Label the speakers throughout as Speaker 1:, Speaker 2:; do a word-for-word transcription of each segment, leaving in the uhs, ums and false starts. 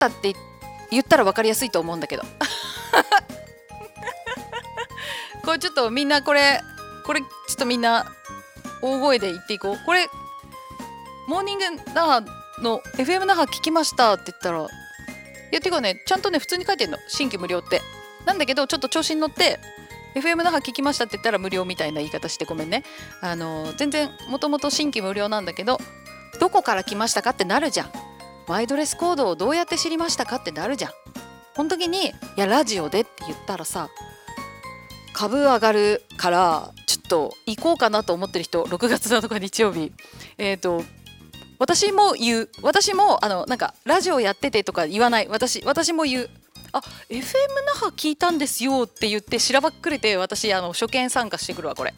Speaker 1: ったって言ったら分かりやすいと思うんだけどこれちょっとみんなこれこれちょっとみんな大声で言っていこう。これモーニング那覇の エフエム 那覇聞きましたって言ったら、いやてかねちゃんとね普通に書いてんの、新規無料ってなんだけど、ちょっと調子に乗って エフエム 那覇聞きましたって言ったら無料みたいな言い方してごめんね。あの全然もともと新規無料なんだけど、どこから来ましたかってなるじゃん。マイドレスコードをどうやって知りましたかってなるじゃん。この時にいやラジオでって言ったらさ、株上がるからちょっと行こうかなと思ってる人、ろくがつなのか日曜日、えっと私も言う、私もあのなんかラジオやっててとか言わない、私私も言う、あ エフエム 那覇聞いたんですよって言ってしらばっくれて、私あの初見参加してくるわこれ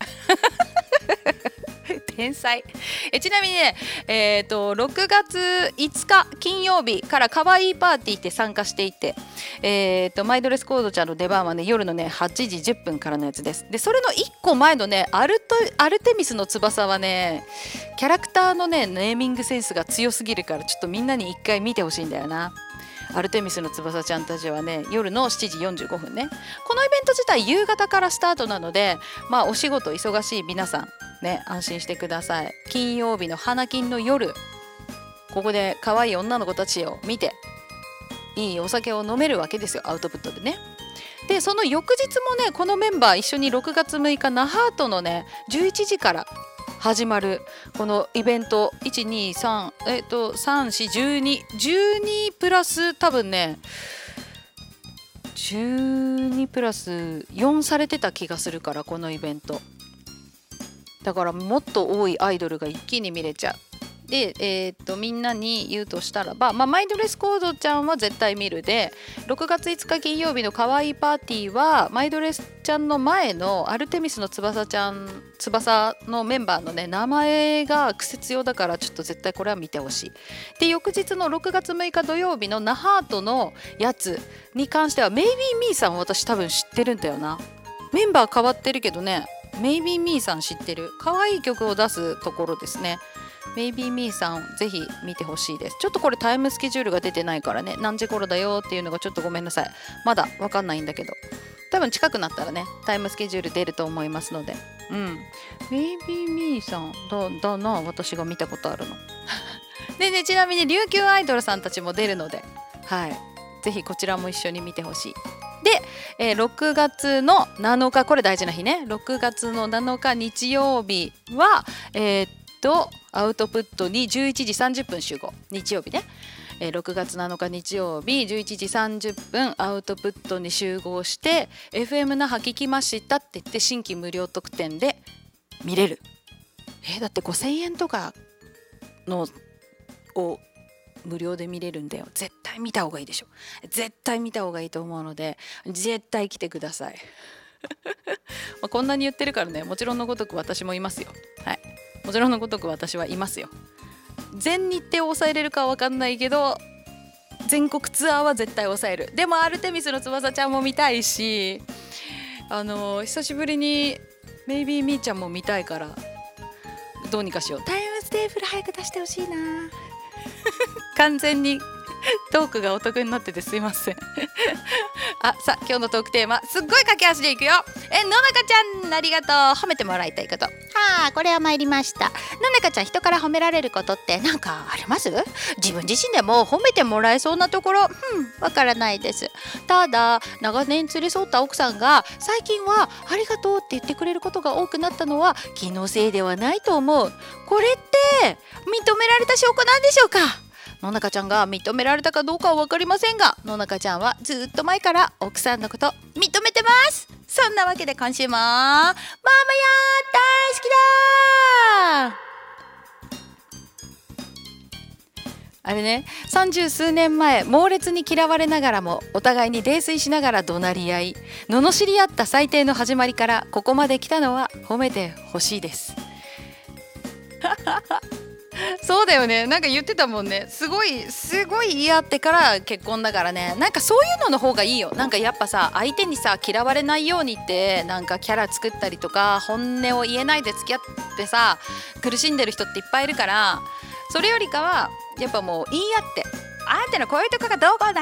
Speaker 1: 天才。えちなみにね、えー、とろくがついつか金曜日からかわいいパーティーって参加していて、えー、とマイドレスコードちゃんの出番はね夜のねはちじじゅっぷんからのやつです。でそれのいっこまえのねアルトアルテミスの翼はね、キャラクターのねネーミングセンスが強すぎるから、ちょっとみんなに一回見てほしいんだよな。アルテミスの翼ちゃんたちはね夜のしちじよんじゅうごふんね。このイベント自体夕方からスタートなので、まあお仕事忙しい皆さんね安心してください。金曜日の花金の夜、ここで可愛い女の子たちを見ていいお酒を飲めるわけですよ、アウトプットでね。でその翌日もねこのメンバー一緒にろくがつむいか那覇アートのねじゅういちじから始まるこのイベント、いちにさんえっとさんしじゅうにじゅうにプラス多分ねじゅうにプラスよんされてた気がするから、このイベントだからもっと多いアイドルが一気に見れちゃう。で、えー、っとみんなに言うとしたらば、まあ、マイドレスコードちゃんは絶対見るで、ろくがついつか金曜日のかわいいパーティーはマイドレスちゃんの前のアルテミスの翼ちゃん翼のメンバーのね名前が苦節用だから、ちょっと絶対これは見てほしい。で翌日のろくがつむいか土曜日の那覇アートのやつに関してはメイビーミーさん、私多分知ってるんだよな。メンバー変わってるけどね、メイビーミーさん知ってる。可愛い曲を出すところですね。メイビーミーさんぜひ見てほしいです。ちょっとこれタイムスケジュールが出てないからね、何時頃だよっていうのがちょっとごめんなさい、まだわかんないんだけど、多分近くなったらねタイムスケジュール出ると思いますので、うんメイビーミーさんだだな、私が見たことあるのでね、ちなみに琉球アイドルさんたちも出るので、はいぜひこちらも一緒に見てほしい。で、えー、ろくがつのなのか、これ大事な日ね、ろくがつのなのか日曜日はえー、っとアウトプットにじゅういちじさんじゅっぷん集合、日曜日ね、えー、ろくがつなのか日曜日じゅういちじさんじゅっぷんアウトプットに集合して エフエム 那覇聞きましたって言って新規無料特典で見れる。えー、だってごせんえんとかのを無料で見れるんだよ。絶対見た方がいいでしょ。絶対見た方がいいと思うので絶対来てくださいまあこんなに言ってるからね、もちろんのごとく私もいますよ。はい、もちろんのごとく私はいますよ。全日程を抑えれるかは分かんないけど全国ツアーは絶対抑える。でもアルテミスの翼ちゃんも見たいし、あのー、久しぶりにメイビーミーちゃんも見たいから、どうにかしよう。タイムステーブル早く出してほしいな完全にトークがお得になっててすいませんあ、さあ今日のトークテーマ、すっごい駆け足でいくよ。え、のなかちゃんありがとう。褒めてもらいたいこと。は
Speaker 2: あ、これは参りました。のなかちゃん、人から褒められることってなんかあります？自分自身でも褒めてもらえそうなところ、うんわからないです。ただ長年連れ添った奥さんが最近はありがとうって言ってくれることが多くなったのは気のせいではないと思う。これって認められた証拠なんでしょうか？のなかちゃんが認められたかどうかは分かりませんが、のなかちゃんはずっと前から奥さんのこと認めてます。そんなわけで今週もママや大好きだ。
Speaker 1: あれね、三十数年前猛烈に嫌われながらもお互いに泥酔しながら怒鳴り合い罵り合った最低の始まりからここまで来たのは褒めてほしいですそうだよね、なんか言ってたもんね。すごいすごい言い合ってから結婚だからね。なんかそういうのの方がいいよ。なんかやっぱさ、相手にさ嫌われないようにってなんかキャラ作ったりとか本音を言えないで付き合ってさ苦しんでる人っていっぱいいるから、それよりかはやっぱもう言い合ってあんたのこういうとこがどうこうだ